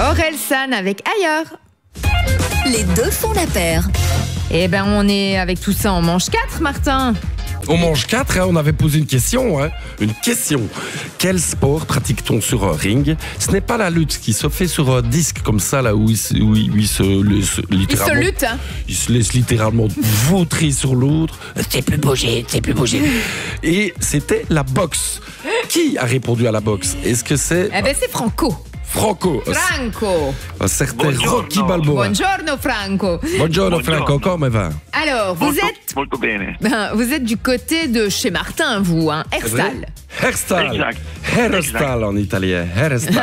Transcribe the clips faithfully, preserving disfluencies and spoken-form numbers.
Orelsan avec Ailleurs. Les deux font la paire. Eh ben, on est avec tout ça en manche quatre, Martin. On mange quatre, hein, on avait posé une question. Hein, une question. Quel sport pratique-t-on sur un ring? Ce n'est pas la lutte qui se fait sur un disque comme ça, là où il se, où il, où il se laisse littéralement. Il se lutte, hein. Il se laisse littéralement vautrer sur l'autre. C'est plus bouger, c'est plus bouger. Et c'était la boxe. Qui a répondu à la boxe? Est-ce que c'est. Eh ben, c'est Franco. Franco. Franco. Un certain Buongiorno. Rocky Balboa. Buongiorno, Franco. Buongiorno, Franco, come va? Alors, vous Molto, êtes, molto bene. ben, vous êtes du côté de chez Martin, vous, hein, Herstal. Hairstyle. Exact. Hairstyle en italien. Hairstyle.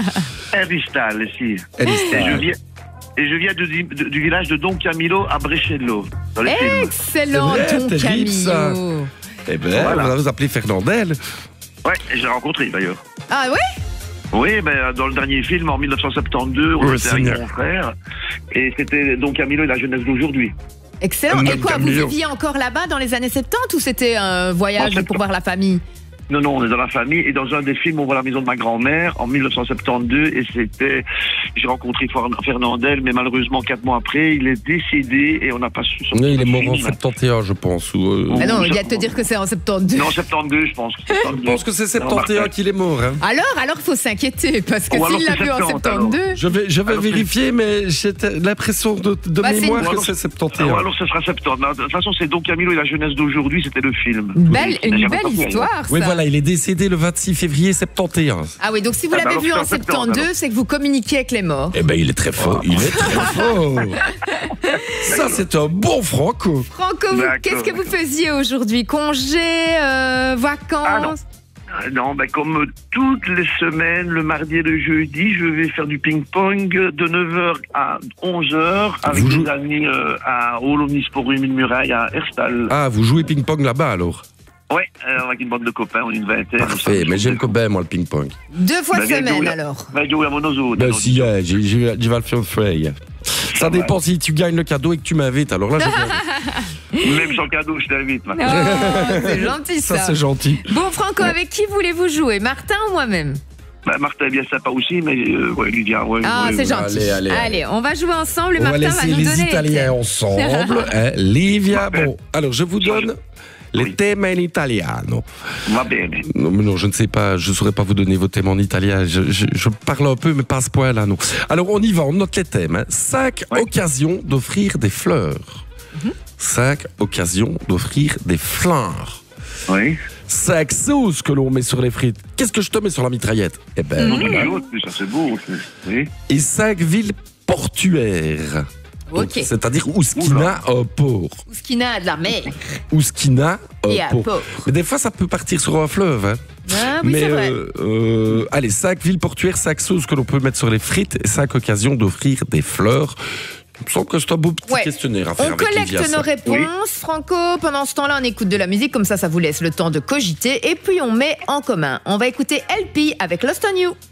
Eristal, si. Et je Hairstyle. viens, et je viens du, du- du village de Don Camillo à Brescello, dans le film. Excellent, C'est vrai, Don terrible, ça. Camillo. Eh ben, Voilà. on va vous appeler Fernandel. Ouais, je l'ai rencontré d'ailleurs. Ah ouais? Oui, ben, dans le dernier film, en dix-neuf cent soixante-douze, on Oh, était avec Seigneur. mon frère. Et c'était Don Camillo et la jeunesse d'aujourd'hui. Excellent. Don Et quoi, vous Camillo. viviez encore là-bas dans les années soixante-dix ou c'était un voyage En pour voir la famille? Non, non, on est dans la famille. Et dans un des films, on voit la maison de ma grand-mère en dix-neuf cent soixante-douze. Et c'était. J'ai rencontré Fer- Fernandel, mais malheureusement, quatre mois après, il est décédé et on n'a pas su. Oui, il est mort en film. soixante et onze, je pense. Ou, euh, Ah non, Ouh, il y a ça- de te dire que c'est en soixante-douze. Non, soixante-douze, je pense. Je pense que c'est soixante et onze qu'il est mort. Hein. Alors, alors, faut s'inquiéter parce que Ou alors s'il l'a c'est vu en soixante-dix, soixante-douze. Je vais, je vais Alors, c'est- vérifier, mais j'ai l'impression de, de Bah, c'est mémoire une- que c'est soixante et Ah, onze. alors ce sera septembre. Mais De toute façon, c'est Don Camillo et la jeunesse d'aujourd'hui, c'était le film. Une belle, Il n'a une jamais belle sorti, hein. histoire, ça. Oui, voilà, il est décédé le vingt-six février soixante et onze. Ah oui, donc si vous Ah bah l'avez alors, vu c'est en en septembre, soixante-douze, c'est que vous communiquiez avec les morts. Eh ben, il est très fort. Il est très fort. Ça, c'est un bon Franco. Franco, vous, D'accord, qu'est-ce que vous d'accord. faisiez aujourd'hui? Congés, euh, Ah non. vacances? Euh, Non, ben comme toutes les semaines, le mardi et le jeudi, je vais faire du ping-pong de neuf heures à onze heures avec Vous des jouez- amis euh, à Omnisporum une muraille à Herstal. Ah, vous jouez ping-pong là-bas alors? Ouais, euh, avec une bande de copains, on est une vingtaine. Parfait, mais j'aime bien moi le ping-pong. Deux fois Bah, viens semaine jouer. alors. Ben, jouer à Monozo. Ben si, hein, j'y j'y vais j'y vais le faire frère. Ça dépend si tu gagnes le cadeau et que tu m'invites. Alors là, je viens. Même sans cadeau, je t'invite. maintenant. Oh, c'est gentil ça. Ça, c'est gentil. Bon, Franco, avec qui voulez-vous jouer? Martin ou moi-même? Ben, Martin est bien sympa aussi, mais euh, ouais, Lydia, ouais. Ah, ouais, c'est ouais. gentil. allez, allez, allez. on va jouer ensemble. On va Martin va laisser nous les donner Italiens thèmes. ensemble. Hein. Livia, bon. Alors, je vous donne les Oui. thèmes en italiano. Va bene. Non, mais non, je ne sais pas, je ne saurais pas vous donner vos thèmes en italien. Je, je- je parle un peu, mais pas à ce point-là, non. Alors, on y va, on note les thèmes. Hein. Cinq Ouais. occasions d'offrir des fleurs. Cinq occasions d'offrir des fleurs. Oui. Cinq sauces que l'on met sur les frites. Qu'est-ce que je te mets sur la mitraillette? Eh ben, Non, mais l'autre, ça c'est beau. c'est- Oui. et cinq villes portuaires. Donc, Ok. c'est-à-dire Ouskina, un port. Ouskina a de la mer. Ouskina, Et un un port. port. Mais des fois, ça peut partir sur un fleuve. Hein. Ah oui, Mais c'est vrai. euh, euh, allez, cinq villes portuaires, cinq sauces que l'on peut mettre sur les frites et cinq occasions d'offrir des fleurs. Il me semble que c'est un beau petit Ouais. questionnaire à faire On avec collecte Livia, ça. nos réponses, Franco. Pendant ce temps-là, on écoute de la musique, comme ça, ça vous laisse le temps de cogiter. Et puis, on met en commun. On va écouter L P avec Lost on You.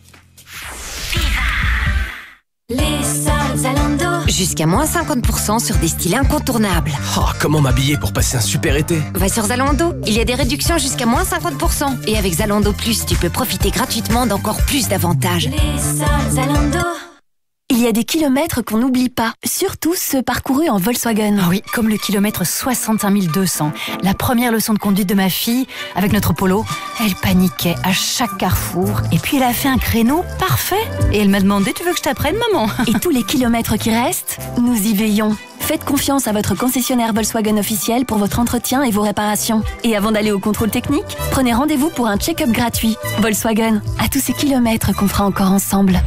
Les soldes Zalando. Jusqu'à moins cinquante pour cent sur des styles incontournables. Oh, comment m'habiller pour passer un super été? Va sur Zalando, il y a des réductions jusqu'à moins cinquante pour cent. Et avec Zalando Plus, tu peux profiter gratuitement d'encore plus d'avantages. Les soldes Zalando. Il y a des kilomètres qu'on n'oublie pas, surtout ceux parcourus en Volkswagen. Ah oui, comme le kilomètre soixante-cinq mille deux cents. La première leçon de conduite de ma fille, avec notre Polo, elle paniquait à chaque carrefour. Et puis elle a fait un créneau parfait. Et elle m'a demandé, tu veux que je t'apprenne, maman? Et tous les kilomètres qui restent, nous y veillons. Faites confiance à votre concessionnaire Volkswagen officiel pour votre entretien et vos réparations. Et avant d'aller au contrôle technique, prenez rendez-vous pour un check-up gratuit. Volkswagen, à tous ces kilomètres qu'on fera encore ensemble.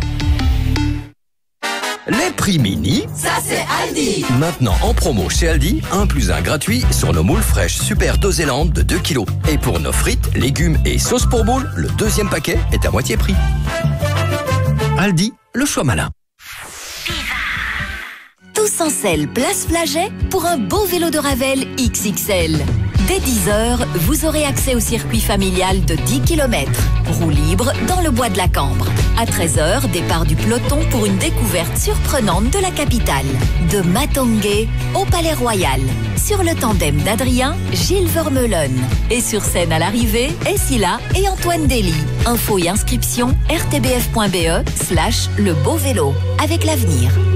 Les prix mini, Ça, c'est Aldi. maintenant en promo chez Aldi, un plus un gratuit sur nos moules fraîches Super Doséland de deux kilos. Et pour nos frites, légumes et sauces pour moules, le deuxième paquet est à moitié prix. Aldi, le choix malin. Tous en selle, place Flaget, pour un beau vélo de Ravel X X L. Dès dix heures, vous aurez accès au circuit familial de dix kilomètres. Roue libre dans le bois de la Cambre. À treize heures, départ du peloton pour une découverte surprenante de la capitale. De Matongué au Palais Royal. Sur le tandem d'Adrien, Gilles Vermeulen. Et sur scène à l'arrivée, Essila et Antoine Dely. Info et inscription r t b f point b e slash le beau vélo. Avec l'avenir.